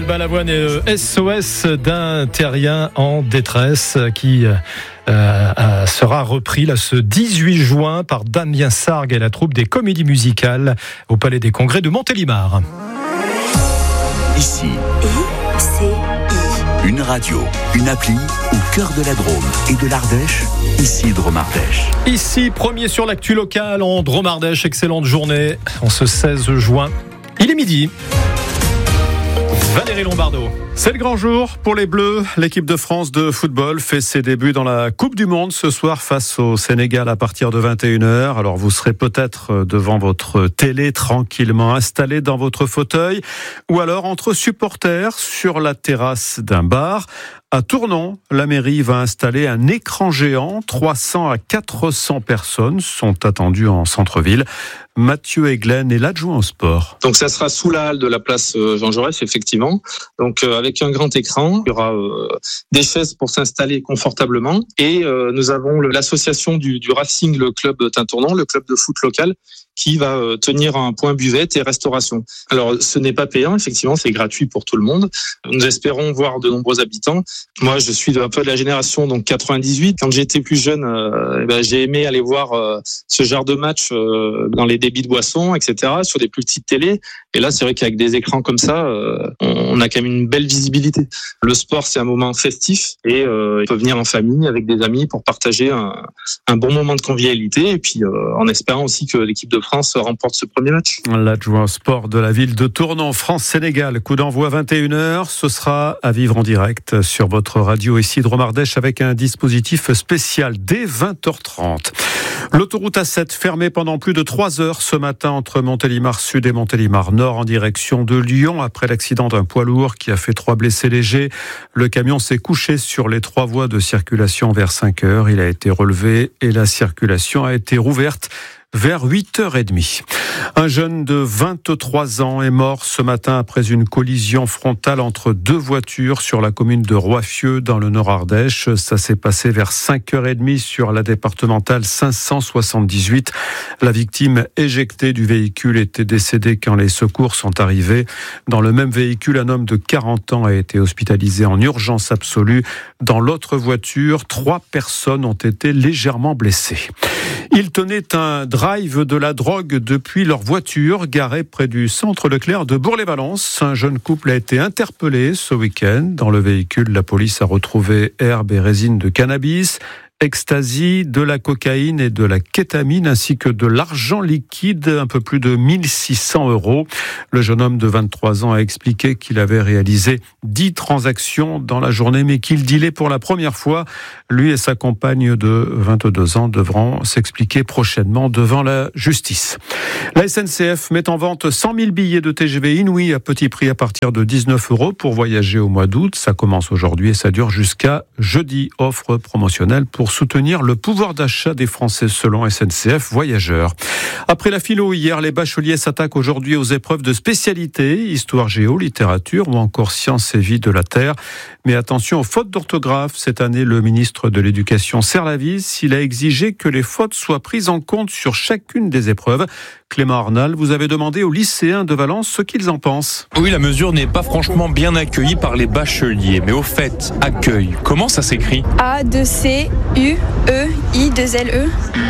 Balavoine et SOS d'un terrien en détresse qui sera repris là, ce 18 juin par Damien Sargue et la troupe des comédies musicales au Palais des Congrès de Montélimar. Ici, une radio, une appli au cœur de la Drôme et de l'Ardèche. Ici, Drôme Ardèche. Ici, premier sur l'actu locale en Drôme Ardèche. Excellente journée en ce 16 juin. Il est midi. Valérie Lombardo. C'est le grand jour pour les Bleus. L'équipe de France de football fait ses débuts dans la Coupe du Monde ce soir face au Sénégal à partir de 21h. Alors vous serez peut-être devant votre télé tranquillement installé dans votre fauteuil ou alors entre supporters sur la terrasse d'un bar. À Tournon, la mairie va installer un écran géant. 300 à 400 personnes sont attendues en centre-ville. Mathieu Eglen est l'adjoint au sport. Donc ça sera sous la halle de la place Jean Jaurès, effectivement. Donc avec un grand écran, il y aura des chaises pour s'installer confortablement. Et nous avons l'association du Racing, le club Tintournon, le club de foot local, qui va tenir un point buvette et restauration. Alors ce n'est pas payant, effectivement, c'est gratuit pour tout le monde. Nous espérons voir de nombreux habitants. Moi, je suis un peu de la génération donc 98. Quand j'étais plus jeune, j'ai aimé aller voir ce genre de match dans les débits de boissons, etc., sur des plus petites télés. Et là, c'est vrai qu'avec des écrans comme ça, on a quand même une belle visibilité. Le sport, c'est un moment festif et il faut venir en famille avec des amis pour partager un bon moment de convivialité et puis en espérant aussi que l'équipe de France remporte ce premier match. L'adjoint au sport de la ville de Tournon, France-Sénégal, coup d'envoi 21h. Ce sera à vivre en direct sur votre radio ici Drôme Ardèche avec un dispositif spécial dès 20h30. L'autoroute A7 fermée pendant plus de 3 heures ce matin entre Montélimar Sud et Montélimar Nord en direction de Lyon après l'accident d'un poids lourd qui a fait 3 blessés légers. Le camion s'est couché sur les 3 voies de circulation vers 5 heures. Il a été relevé et la circulation a été rouverte vers 8h30. Un jeune de 23 ans est mort ce matin après une collision frontale entre 2 voitures sur la commune de Roiffieux dans le Nord-Ardèche. Ça s'est passé vers 5h30 sur la départementale 578. La victime éjectée du véhicule était décédée quand les secours sont arrivés. Dans le même véhicule, un homme de 40 ans a été hospitalisé en urgence absolue. Dans l'autre voiture, 3 personnes ont été légèrement blessées. Ils tenaient un drive de la drogue depuis leur voiture garée près du centre Leclerc de Bourg-les-Valences. Un jeune couple a été interpellé ce week-end. Dans le véhicule, la police a retrouvé herbe et résine de cannabis, ecstasy, de la cocaïne et de la kétamine, ainsi que de l'argent liquide, un peu plus de 1600 €. Le jeune homme de 23 ans a expliqué qu'il avait réalisé 10 transactions dans la journée, mais qu'il dealait pour la première fois. Lui et sa compagne de 22 ans devront s'expliquer prochainement devant la justice. La SNCF met en vente 100 000 billets de TGV Inouï à petit prix à partir de 19 € pour voyager au mois d'août. Ça commence aujourd'hui et ça dure jusqu'à jeudi. Offre promotionnelle pour soutenir le pouvoir d'achat des Français selon SNCF Voyageurs. Après la philo hier, les bacheliers s'attaquent aujourd'hui aux épreuves de spécialité, histoire géo, littérature ou encore sciences et vie de la Terre. Mais attention aux fautes d'orthographe. Cette année, le ministre de l'Éducation serre la vis. Il a exigé que les fautes soient prises en compte sur chacune des épreuves. Clément Arnal, vous avez demandé aux lycéens de Valence ce qu'ils en pensent. Oui, la mesure n'est pas franchement bien accueillie par les bacheliers. Mais au fait, accueil, comment ça s'écrit ? A-2-C-U-E-I-2-L-E.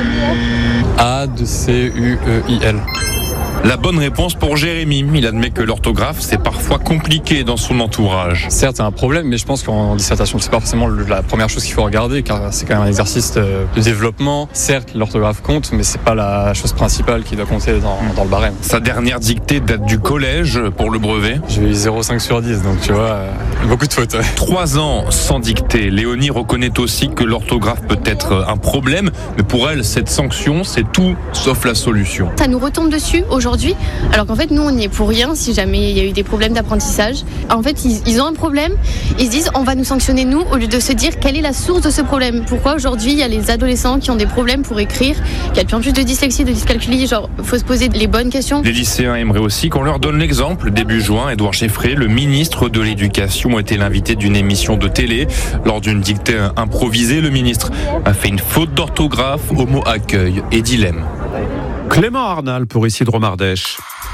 A-2-C-U-E-I-L. La bonne réponse pour Jérémy. Il admet que l'orthographe, c'est parfois compliqué dans son entourage. Certes, c'est un problème, mais je pense qu'en dissertation, c'est pas forcément la première chose qu'il faut regarder, car c'est quand même un exercice de développement. Certes, l'orthographe compte, mais c'est pas la chose principale qui doit compter dans le barème. Sa dernière dictée date du collège pour le brevet. J'ai eu 0,5 sur 10, donc tu vois, beaucoup de fautes. 3 ans sans dictée. Léonie reconnaît aussi que l'orthographe peut être un problème, mais pour elle, cette sanction, c'est tout sauf la solution. Ça nous retombe dessus aujourd'hui, alors qu'en fait nous on n'y est pour rien si jamais il y a eu des problèmes d'apprentissage. En fait ils ont un problème, ils se disent on va nous sanctionner nous, au lieu de se dire quelle est la source de ce problème. Pourquoi aujourd'hui il y a les adolescents qui ont des problèmes pour écrire, qu'il y a de plus en plus de dyslexie, de dyscalculie, genre faut se poser les bonnes questions. Les lycéens aimeraient aussi qu'on leur donne l'exemple. Début juin, Édouard Geffrey, le ministre de l'Éducation, était l'invité d'une émission de télé. Lors d'une dictée improvisée, le ministre a fait une faute d'orthographe au mot accueil et dilemme. Clément Arnal pour ici Drôme Ardèche.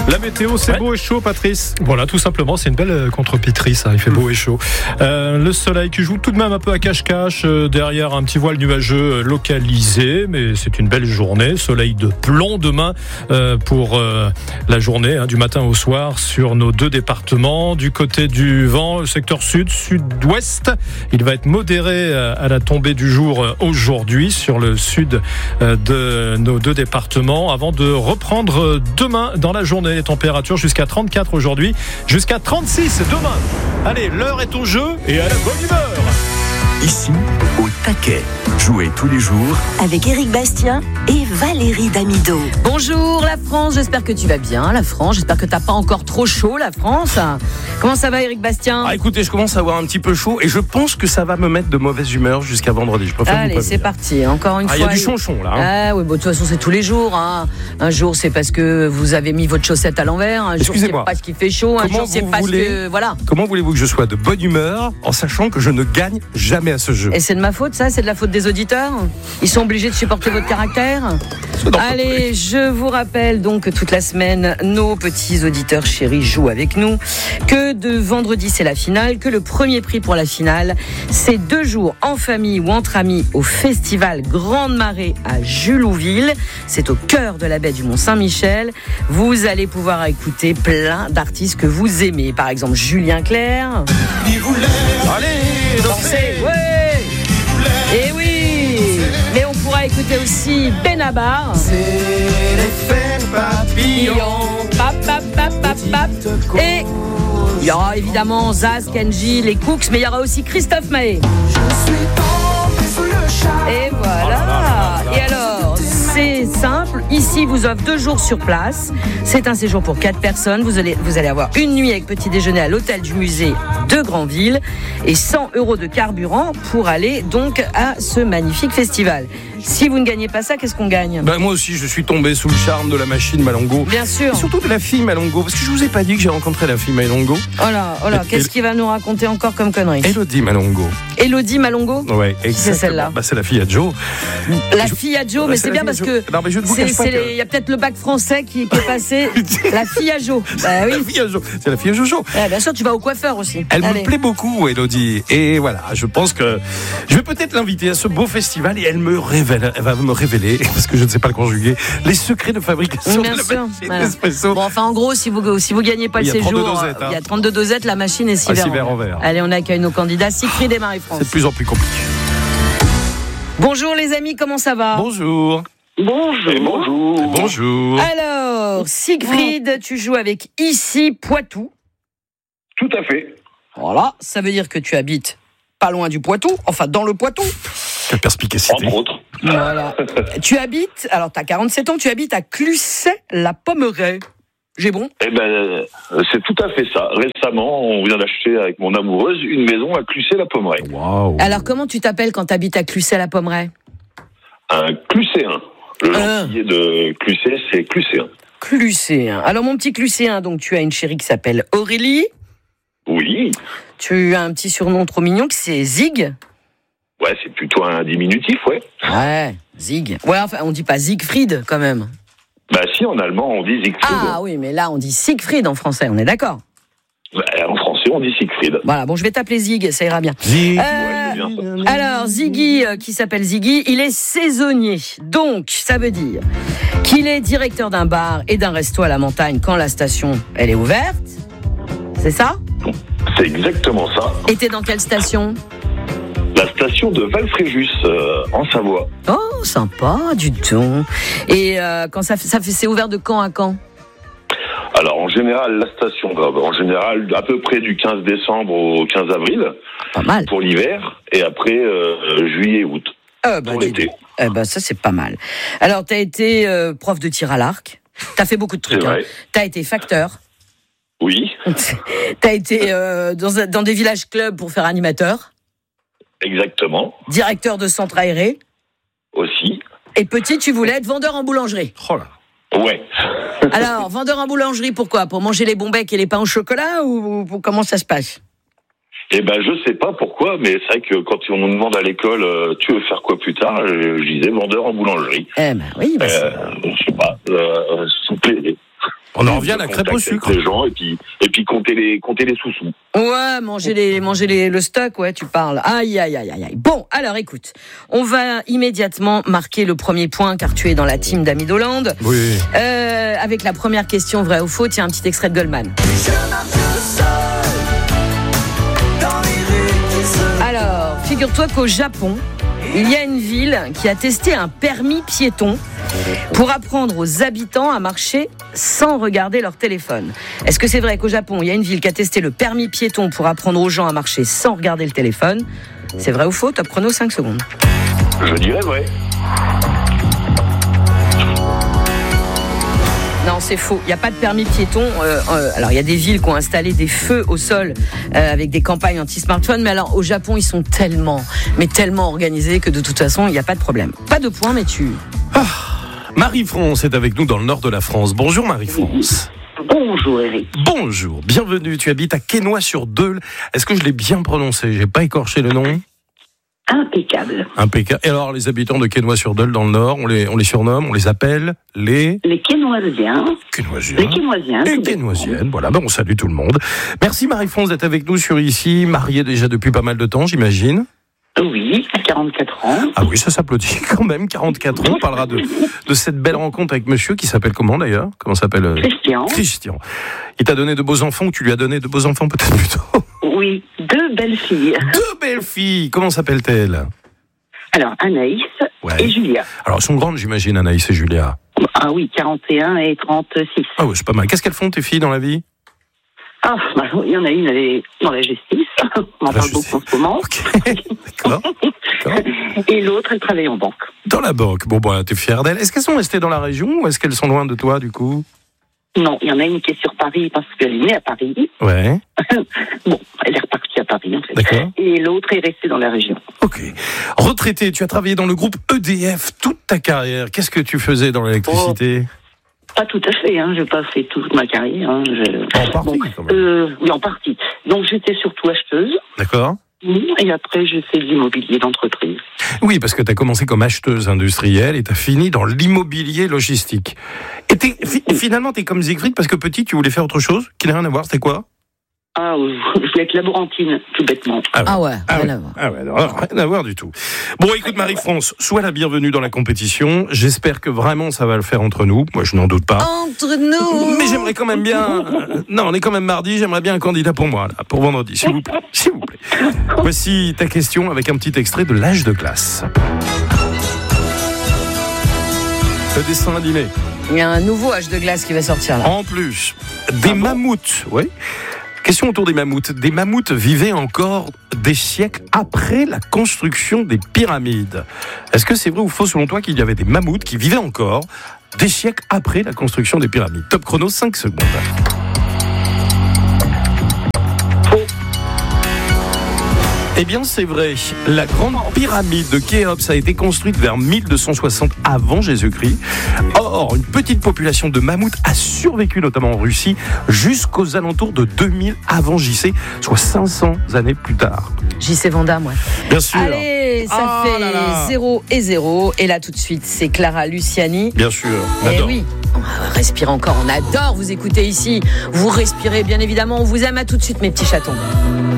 La météo, c'est beau et chaud, Patrice. Voilà, tout simplement, c'est une belle contrepétrie, ça. Il fait beau et chaud. Le soleil qui joue tout de même un peu à cache-cache, derrière un petit voile nuageux localisé, mais c'est une belle journée. Soleil de plomb demain pour la journée, du matin au soir, sur nos 2 départements. Du côté du vent, le secteur sud, sud-ouest, il va être modéré à la tombée du jour aujourd'hui sur le sud de nos 2 départements, avant de reprendre demain dans la journée. Les températures jusqu'à 34 aujourd'hui, jusqu'à 36 demain. Allez, l'heure est au jeu et à la bonne humeur. Ici, au taquet. Jouez tous les jours avec Éric Bastien et Valérie Damido. Bonjour la France, j'espère que tu vas bien la France, j'espère que t'as pas encore trop chaud la France. Comment ça va Éric Bastien ? Écoutez, je commence à avoir un petit peu chaud et je pense que ça va me mettre de mauvaise humeur jusqu'à vendredi. Je préfère Allez, c'est parti, encore une fois. Il y a du chonchon là. Oui, de toute façon c'est tous les jours. Un jour c'est parce que vous avez mis votre chaussette à l'envers, un jour c'est parce qu'il fait chaud, un jour c'est parce que... Voilà. Comment voulez-vous que je sois de bonne humeur en sachant que je ne gagne jamais à ce jeu ? Et c'est de ma faute ça ? C'est de la faute des auditeurs ? Ils sont obligés de supporter votre caractère ? Allez, je vous rappelle donc que toute la semaine, nos petits auditeurs chéris jouent avec nous, que de vendredi c'est la finale, que le premier prix pour la finale, c'est 2 jours en famille ou entre amis au festival Grande Marée à Julouville. C'est au cœur de la baie du Mont-Saint-Michel. Vous allez pouvoir écouter plein d'artistes que vous aimez. Par exemple, Julien Clerc. Allez, dansez, ouais. Et oui. Mais on pourra écouter aussi Benabar. C'est l'effet papillon. Et il y aura évidemment Zaz, Kenji, les Cooks, mais il y aura aussi Christophe Maé. Et voilà. Et alors, c'est simple. Ici, vous offre 2 jours sur place. C'est un séjour pour 4 personnes. Vous allez avoir une nuit avec petit déjeuner à l'hôtel du musée de Granville et 100 € de carburant pour aller donc à ce magnifique festival. Si vous ne gagnez pas ça, qu'est-ce qu'on gagne ? Moi aussi, je suis tombé sous le charme de la machine Malongo. Bien sûr. Et surtout de la fille Malongo, parce que je vous ai pas dit que j'ai rencontré la fille Malongo. Oh là, qu'est-ce qu'il va nous raconter encore comme connerie ? Élodie Malongo. Élodie Malongo ? Ouais, exactement. C'est celle-là. C'est la fille à Joe. La fille à Joe, mais c'est bien parce que non, mais je ne vous cache pas il y a peut-être le bac français qui est passé. La fille à Joe. Oui. La fille à Joe. C'est la fille à Jojo. Ouais, bien sûr, tu vas au coiffeur aussi. Elle me plaît beaucoup, Élodie. Et voilà, je pense que je vais peut-être l'inviter à ce beau festival et elle va me révéler, parce que je ne sais pas le conjuguer, les secrets de fabrication de la machine d'espresso. Bon, enfin, en gros, si vous gagnez pas le séjour, il y a 32 dosettes, la machine est 6 verres en verre. Allez, on accueille nos candidats, Siegfried et Marie-France. C'est de plus en plus compliqué. Bonjour les amis, comment ça va ? Bonjour. Bonjour. Alors, Siegfried, tu joues avec Ici Poitou. Tout à fait. Voilà, ça veut dire que tu habites pas loin du Poitou, enfin dans le Poitou. Quelle perspicacité. Entre autres. Voilà. Tu habites, alors tu as 47 ans, tu habites à Cluset-la-Pommeraye. J'ai bon ? C'est tout à fait ça. Récemment, on vient d'acheter avec mon amoureuse une maison à Cluset-la-Pommeraye. Waouh. Alors comment tu t'appelles quand tu habites à Cluset-la-Pommeraye ? Un Cluséen. Le gentillet de Cluset, c'est Cluséen. Cluséen. Alors mon petit Cluséen, donc tu as une chérie qui s'appelle Aurélie. Oui. Tu as un petit surnom trop mignon qui c'est Zig. Ouais, c'est plutôt un diminutif, ouais. Ouais, Zig. Ouais, enfin, on dit pas Siegfried quand même. Si, en allemand, on dit Siegfried. Ah oui, mais là, on dit Siegfried en français, on est d'accord ? En français, on dit Siegfried. Voilà, bon, je vais t'appeler Zig, ça ira bien. Zig. Bien ça. Alors, Ziggy, qui s'appelle Ziggy, il est saisonnier. Donc, ça veut dire qu'il est directeur d'un bar et d'un resto à la montagne quand la station, elle est ouverte. C'est ça ? C'est exactement ça. Et t'es dans quelle station ? La station de Valfréjus, en Savoie. Oh, sympa, du tout. Et quand c'est ouvert de quand à quand ? Alors, en général, la station, à peu près du 15 décembre au 15 avril. Pas mal. Pour l'hiver, et après, juillet-août. Pour l'été. Ça, c'est pas mal. Alors, t'as été prof de tir à l'arc. T'as fait beaucoup de trucs. C'est vrai. T'as été facteur. Oui. T'as été dans des villages clubs pour faire animateur. Exactement. Directeur de centre aéré. Aussi. Et petit, tu voulais être vendeur en boulangerie. Oh là. Ouais. Alors, vendeur en boulangerie, pourquoi ? Pour manger les bons becs et les pains au chocolat ou comment ça se passe ? Je sais pas pourquoi, mais c'est vrai que quand on nous demande à l'école, tu veux faire quoi plus tard ? Je disais vendeur en boulangerie. Oui. Je sais pas. On en revient à la crêpe au sucre. Les gens, et puis compter les sous-sous. Ouais, manger le stock, ouais, tu parles. Aïe. Bon, alors écoute, on va immédiatement marquer le premier point car tu es dans la team d'Ami Doland. Oui. Avec la première question, vrai ou faux, tiens, un petit extrait de Goldman. Alors, figure-toi qu'au Japon, il y a une ville qui a testé un permis piéton pour apprendre aux habitants à marcher sans regarder leur téléphone. Est-ce que c'est vrai qu'au Japon, il y a une ville qui a testé le permis piéton pour apprendre aux gens à marcher sans regarder le téléphone ? C'est vrai ou faux ? Top chrono, 5 secondes. Je dirais vrai. Non, c'est faux. Il n'y a pas de permis piéton. Alors, il y a des villes qui ont installé des feux au sol avec des campagnes anti-smartphone. Mais alors, au Japon, ils sont tellement organisés que de toute façon, il n'y a pas de problème. Pas de point, mais tu... Marie-France est avec nous dans le nord de la France. Bonjour Marie-France. Bonjour Eric. Bonjour, bienvenue. Tu habites à Quesnoy-sur-Deûle. Est-ce que je l'ai bien prononcé ? J'ai pas écorché le nom ? Impeccable. Et alors, les habitants de Quesnoy-sur-Deûle dans le Nord, on les surnomme, on les appelle les Quesnoisiens. Les Quesnoisiens. Les Quesnoisiennes, voilà, on salue tout le monde. Merci Marie-France d'être avec nous sur ici, mariée déjà depuis pas mal de temps, j'imagine. Oui, à 44 ans. Ah oui, ça s'applaudit quand même, 44 ans. On parlera de cette belle rencontre avec monsieur qui s'appelle comment d'ailleurs ? Comment s'appelle ? Christian. Il t'a donné de beaux enfants ou tu lui as donné de beaux enfants peut-être plutôt ? Oui, 2 belles filles. 2 belles filles. Comment s'appellent-elles ? Alors, Anaïs et Julia. Alors, elles sont grandes, j'imagine, Anaïs et Julia. Ah oui, 41 et 36. Ah oui, c'est pas mal. Qu'est-ce qu'elles font, tes filles, dans la vie ? Il y en a une, elle est dans la justice. On en parle beaucoup en ce moment. Okay. D'accord. Et l'autre, elle travaille en banque. Dans la banque. Bon, t'es fière d'elle. Est-ce qu'elles sont restées dans la région ou est-ce qu'elles sont loin de toi, du coup ? Non, il y en a une qui est sur Paris parce qu'elle est née à Paris. Ouais. Bon, elle est repartie à Paris, en fait. D'accord. Et l'autre est restée dans la région. Ok. Retraité, tu as travaillé dans le groupe EDF toute ta carrière. Qu'est-ce que tu faisais dans l'électricité ? Pas tout à fait, je n'ai pas fait toute ma carrière. En partie, quand même. Oui, en partie. Donc, j'étais surtout acheteuse. D'accord. Et après, j'ai fait de l'immobilier d'entreprise. Oui, parce que tu as commencé comme acheteuse industrielle et tu as fini dans l'immobilier logistique. Et finalement, tu es comme Siegfried parce que petit, tu voulais faire autre chose qui n'a rien à voir. C'était quoi ? Je voulais être laborantine, tout bêtement. Rien à voir. Rien à voir du tout. Bon, écoute Marie-France, sois la bienvenue dans la compétition. J'espère que vraiment ça va le faire entre nous. Moi, je n'en doute pas. Entre nous. Mais j'aimerais quand même bien... Non, on est quand même mardi, j'aimerais bien un candidat pour moi, là, pour vendredi, s'il vous plaît. S'il vous plaît. Voici ta question avec un petit extrait de l'âge de classe. Le dessin animé. Il y a un nouveau âge de glace qui va sortir là. En plus, des mammouths, oui. Question autour des mammouths. Des mammouths vivaient encore des siècles après la construction des pyramides. Est-ce que c'est vrai ou faux selon toi qu'il y avait des mammouths qui vivaient encore des siècles après la construction des pyramides ? Top chrono, 5 secondes. Eh bien, c'est vrai. La grande pyramide de Khéops a été construite vers 1260 avant Jésus-Christ. Or, une petite population de mammouths a survécu, notamment en Russie, jusqu'aux alentours de 2000 avant JC, soit 500 années plus tard. JC Vandame, ouais. Bien sûr. Allez, ça fait 0 et 0. Et là, tout de suite, c'est Clara Luciani. Bien sûr. Et oui, on va respirer encore. On adore vous écouter ici. Vous respirez, bien évidemment. On vous aime. À tout de suite, mes petits chatons.